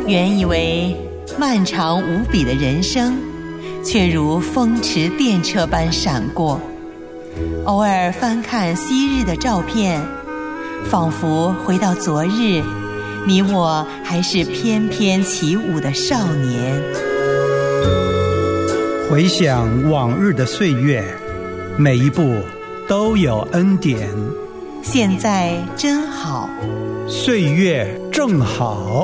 原以为漫长无比的人生，却如风驰电掣般闪过。偶尔翻看昔日的照片，仿佛回到昨日，你我还是翩翩起舞的少年。 回想往日的岁月，每一步都有恩典。 现在真好， 岁月正好。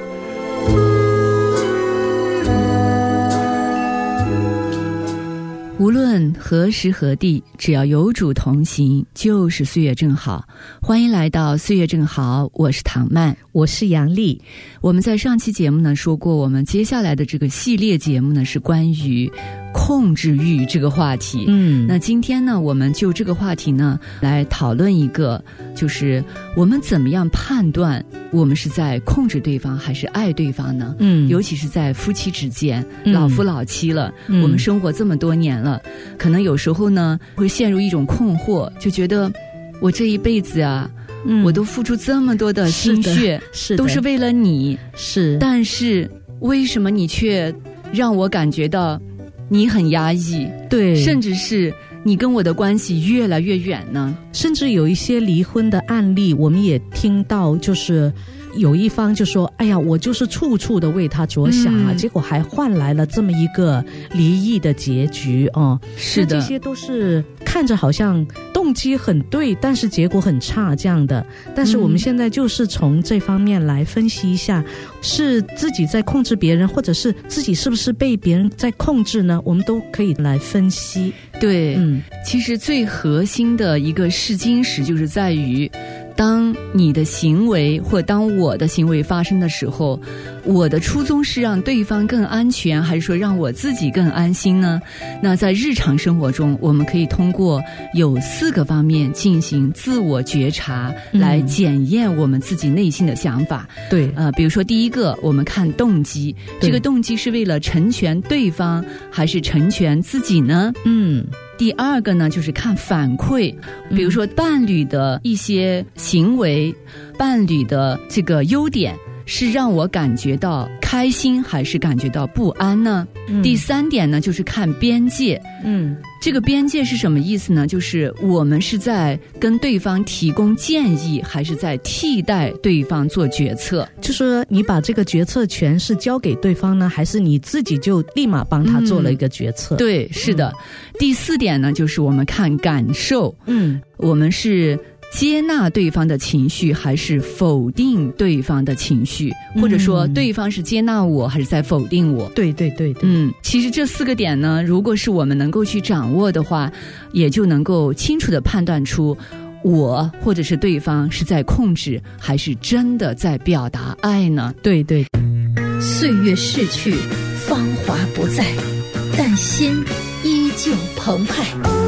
无论何时何地，只要有主同行，就是岁月正好。欢迎来到岁月正好，我是唐曼， 我是杨丽。 我们在上期节目呢说过，我们接下来的这个系列节目呢是关于控制欲这个话题。那今天呢，我们就这个话题呢来讨论一个，就是我们怎么样判断我们是在控制对方还是爱对方呢？尤其是在夫妻之间，老夫老妻了，我们生活这么多年了，可能有时候呢会陷入一种困惑，就觉得我这一辈子啊，我都付出这么多的心血，都是为了你，但是为什么你却让我感觉到你很压抑，对，甚至是你跟我的关系越来越远呢？ 甚至有一些离婚的案例，我们也听到，就是有一方就说：“哎呀，我就是处处的为他着想啊，结果还换来了这么一个离异的结局哦。”是的，这些都是看着好像动机很对，但是结果很差这样的。但是我们现在就是从这方面来分析一下，是自己在控制别人，或者是自己是不是被别人在控制呢？我们都可以来分析。 对，其实最核心的一个试金石就是在于，当你的行为或当我的行为发生的时候，我的初衷是让对方更安全，还是说让我自己更安心呢？那在日常生活中，我们可以通过有4个方面进行自我觉察，来检验我们自己内心的想法。对，比如说第一个，我们看动机，这个动机是为了成全对方，还是成全自己呢？第二个呢，就是看反馈，比如说伴侣的一些行为，伴侣的这个优点是让我感觉到开心还是感觉到不安呢？第3点呢，就是看边界。这个边界是什么意思呢？就是我们是在跟对方提供建议，还是在替代对方做决策？ 就是你把这个决策权是交给对方呢，还是你自己就立马帮他做了一个决策？对，是的。第4点呢，就是我们看感受。我们是接纳对方的情绪，还是否定对方的情绪，或者说对方是接纳我还是在否定我？对。其实这4个点呢，如果是我们能够去掌握的话，也就能够清楚地判断出我或者是对方是在控制，还是真的在表达爱呢？对。 岁月逝去，芳华不再，但心依旧澎湃。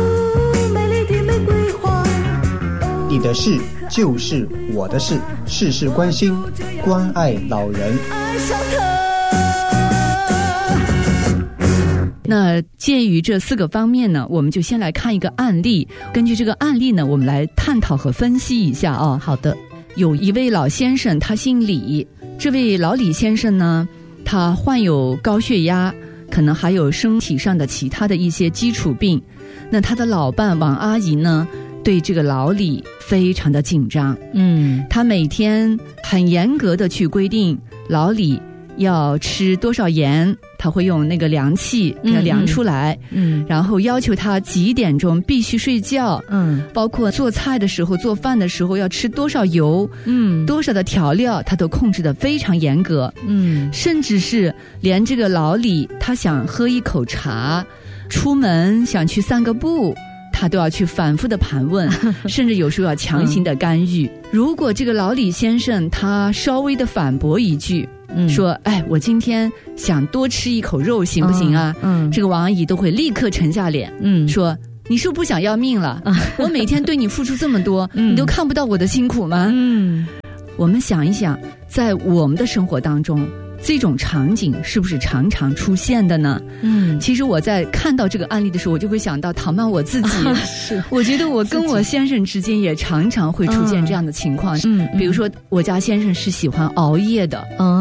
你的事就是我的事，事事关心，关爱老人。 那鉴于这4个方面呢，我们就先来看一个案例，根据这个案例呢，我们来探讨和分析一下啊。好的。有一位老先生，他姓李，这位老李先生呢，他患有高血压，可能还有身体上的其他的一些基础病。那他的老伴王阿姨呢，对这个老李非常的紧张。他每天很严格的去规定老李要吃多少盐，他会用那个量器给他量出来。然后要求他几点钟必须睡觉。包括做菜的时候，做饭的时候要吃多少油，多少的调料，他都控制得非常严格。甚至是连这个老李他想喝一口茶，出门想去散个步，他都要去反复的盘问，甚至有时候要强行的干预。如果这个老李先生他稍微的反驳一句，说哎，我今天想多吃一口肉行不行啊？这个王阿姨都会立刻沉下脸，说你是不是不想要命了？我每天对你付出这么多，你都看不到我的辛苦吗？我们想一想，在我们的生活当中，这种场景是不是常常出现的呢？其实我在看到这个案例的时候，我就会想到唐曼我自己。是，我觉得我跟我先生之间也常常会出现这样的情况。比如说我家先生是喜欢熬夜的。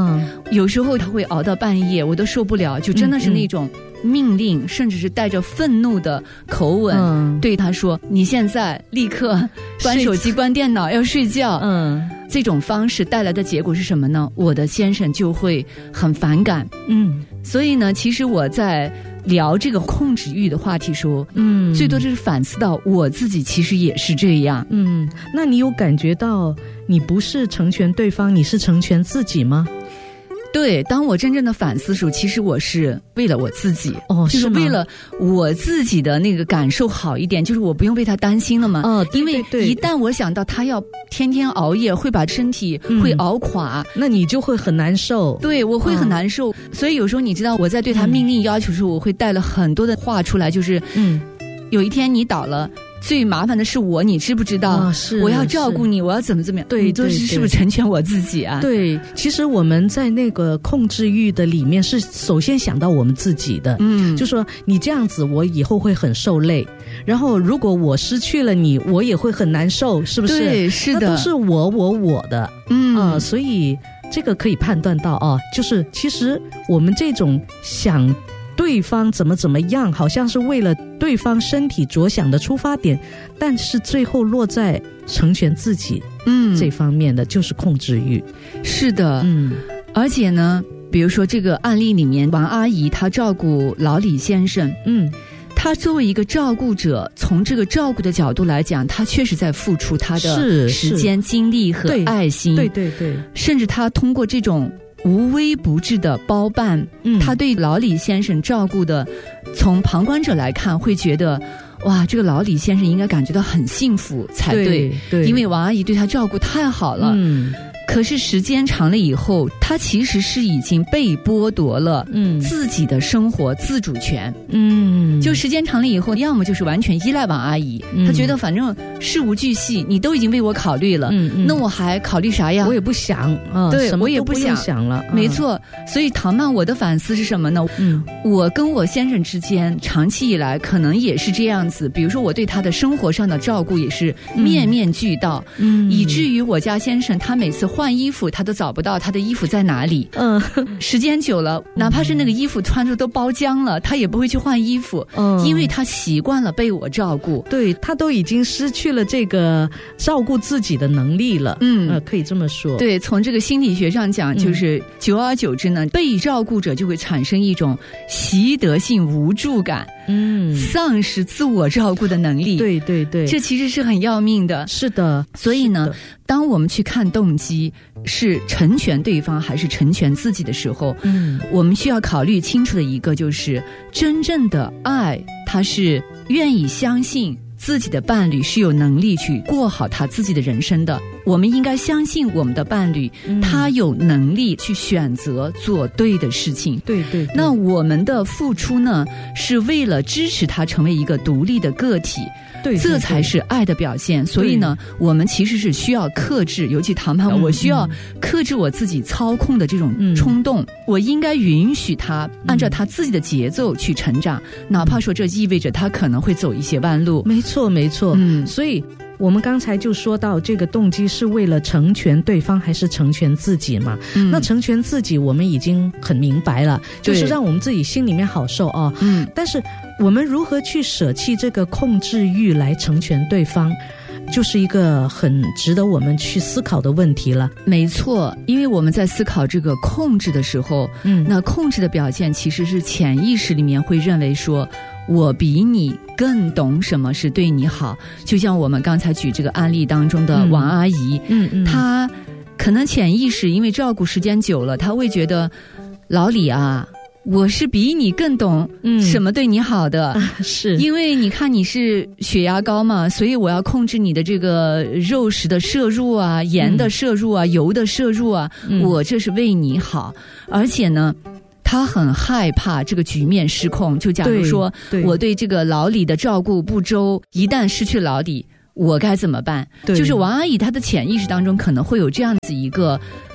有时候他会熬到半夜，我都受不了，就真的是那种命令，甚至是带着愤怒的口吻对他说，你现在立刻关手机关电脑要睡觉。这种方式带来的结果是什么呢？我的先生就会很反感。所以呢，其实我在聊这个控制欲的话题时候，最多就是反思到我自己其实也是这样。 那你有感觉到你不是成全对方，你是成全自己吗？ 对，当我真正的反思的时候，其实我是为了我自己，就是为了我自己的那个感受好一点，就是我不用为他担心了嘛。因为一旦我想到他要天天熬夜，会把身体会熬垮， 那你就会很难受。 对，我会很难受。所以有时候你知道我在对他命令要求的时候，我会带了很多的话出来，就是有一天你倒了，最麻烦的是我，你知不知道？我要照顾你，我要怎么样？对，是不是成全我自己啊？ 对，其实我们在那个控制欲的里面，是首先想到我们自己的。就说你这样子，我以后会很受累。然后如果我失去了你，我也会很难受，是不是？ 对，是的， 那都是我的。所以这个可以判断到就是其实我们这种想对方怎么样，好像是为了对方身体着想的出发点，但是最后落在成全自己这方面的就是控制欲。 是的，而且呢，比如说这个案例里面，王阿姨她照顾老李先生，她作为一个照顾者，从这个照顾的角度来讲，她确实在付出她的时间、精力和爱心。 对， 甚至她通过这种无微不至的包办，他对老李先生照顾的，从旁观者来看会觉得，哇，这个老李先生应该感觉到很幸福才对，因为王阿姨对他照顾太好了。可是时间长了以后，他其实是已经被剥夺了自己的生活自主权。就时间长了以后，要么就是完全依赖王阿姨，他觉得反正事无巨细，你都已经为我考虑了，那我还考虑啥呀？ 我也不想， 对，我也不想了。 没错，所以唐曼，我的反思是什么呢？我跟我先生之间长期以来可能也是这样子，比如说我对他的生活上的照顾也是面面俱到，以至于我家先生他每次换衣服，他都找不到他的衣服在哪里。时间久了，哪怕是那个衣服穿着都包浆了，他也不会去换衣服，因为他习惯了被我照顾。 对，他都已经失去了这个照顾自己的能力了。可以这么说。 对，从这个心理学上讲，就是久而久之呢，被照顾者就会产生一种习得性无助感，丧失自我照顾的能力。 对， 这其实是很要命的。 是的， 所以呢，当我们去看动机是成全对方还是成全自己的时候，我们需要考虑清楚的一个就是真正的爱，他是愿意相信自己的伴侣是有能力去过好他自己的人生的。我们应该相信我们的伴侣，他有能力去选择做对的事情。 对。 那我们的付出呢，是为了支持他成为一个独立的个体。 对， 这才是爱的表现。所以呢，我们其实是需要克制，尤其唐曼，我需要克制我自己操控的这种冲动。我应该允许他按照他自己的节奏去成长，哪怕说这意味着他可能会走一些弯路。 没错。所以我们刚才就说到这个动机是为了成全对方还是成全自己嘛。那成全自己我们已经很明白了，就是让我们自己心里面好受啊。但是我们如何去舍弃这个控制欲来成全对方，就是一个很值得我们去思考的问题了。 没错，因为我们在思考这个控制的时候，那控制的表现其实是潜意识里面会认为说，我比你更懂什么是对你好。就像我们刚才举这个案例当中的王阿姨，她可能潜意识因为照顾时间久了，她会觉得老李啊，我是比你更懂什么对你好的， 是因为你看你是血压高嘛，所以我要控制你的这个肉食的摄入啊，盐的摄入啊，油的摄入啊，我这是为你好。而且呢，他很害怕这个局面失控，就假如说我对这个老李的照顾不周，一旦失去老李，我该怎么办？就是王阿姨她的潜意识当中可能会有这样子一个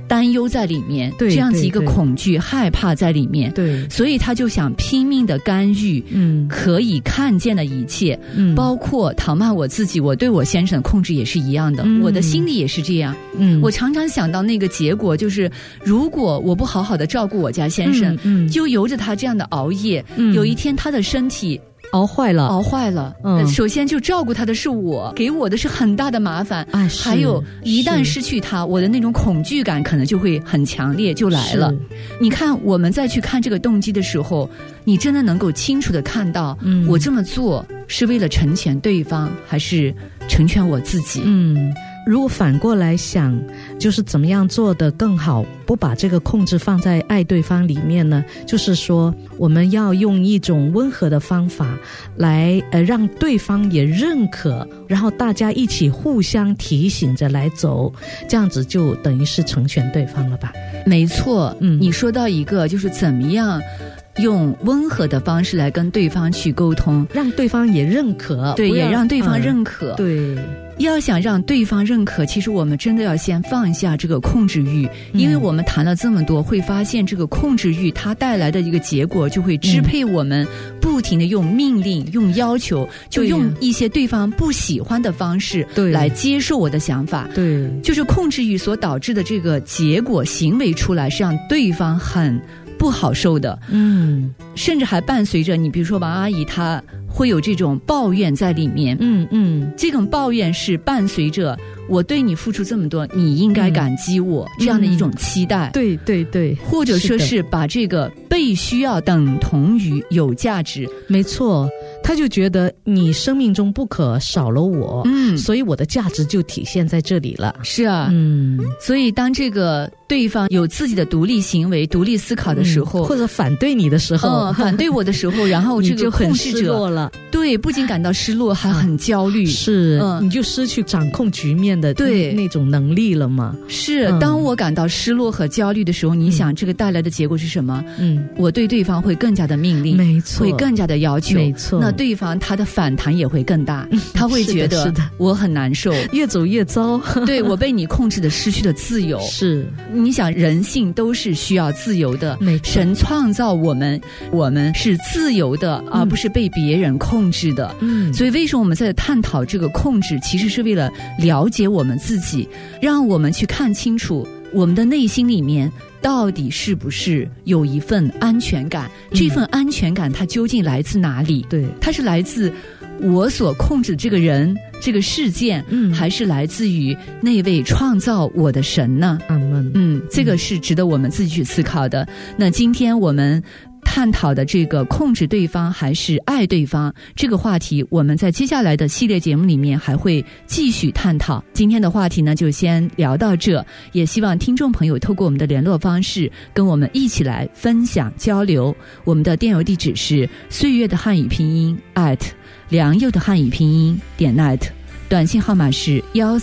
担忧在里面， 对， 这样子一个恐惧害怕在里面， 对， 所以他就想拼命的干预可以看见的一切，包括唐曼我自己，我对我先生的控制也是一样的，我的心里也是这样，我常常想到那个结果，就是如果我不好好的照顾我家先生，就由着他这样的熬夜，有一天他的身体熬坏了， 首先就照顾他的是我，给我的是很大的麻烦，还有一旦失去他，我的那种恐惧感可能就会很强烈，就来了。你看我们再去看这个动机的时候，你真的能够清楚的看到，我这么做是为了成全对方，还是成全我自己？ 如果反过来想，就是怎么样做得更好，不把这个控制放在爱对方里面呢？就是说我们要用一种温和的方法来让对方也认可，然后大家一起互相提醒着来走，这样子就等于是成全对方了吧？ 没错，你说到一个就是怎么样用温和的方式来跟对方去沟通， 让对方也认可， 对，也让对方认可， 对。 要想让对方认可，其实我们真的要先放下这个控制欲，因为我们谈了这么多，会发现这个控制欲它带来的一个结果，就会支配我们不停的用命令、用要求，就用一些对方不喜欢的方式来接受我的想法。 对， 就是控制欲所导致的这个结果行为出来，是让对方很不好受的。甚至还伴随着你，比如说王阿姨她会有这种抱怨在里面，这种抱怨是伴随着我对你付出这么多，你应该感激我，这样的一种期待， 对对对， 或者说是把这个被需要等同于有价值， 没错，他就觉得你生命中不可少了我，所以我的价值就体现在这里了。 是啊，所以当这个对方有自己的独立行为、独立思考的时候， 或者反对你的时候， 反对我的时候，然后这个控制者你就很失落了， 对，不仅感到失落，还很焦虑， 是，你就失去掌控局面的那种能力了嘛。 是，当我感到失落和焦虑的时候，你想这个带来的结果是什么？我对对方会更加的命令， 没错， 会更加的要求， 没错。 那对方他的反弹也会更大，他会觉得我很难受， 越走越糟。 对，我被你控制的失去了自由。 是， 你想人性都是需要自由的，神创造我们是自由的，而不是被别人控制的。所以为什么我们在探讨这个控制，其实是为了了解我们自己，让我们去看清楚我们的内心里面到底是不是有一份安全感，这份安全感它究竟来自哪里？对，它是来自我所控制的这个人、这个事件，还是来自于那位创造我的神呢？这个是值得我们自己去思考的。那今天我们探讨的这个控制对方还是爱对方这个话题，我们在接下来的系列节目里面还会继续探讨。今天的话题呢就先聊到这，也希望听众朋友透过我们的联络方式跟我们一起来分享交流。我们的电邮地址是岁月的汉语拼音良佑的汉语拼音.net， 短信号码是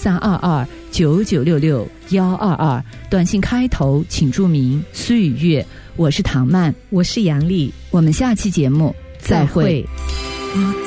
132299662122，短信开头请注明岁月。我是唐曼， 我是杨丽， 我们下期节目再会。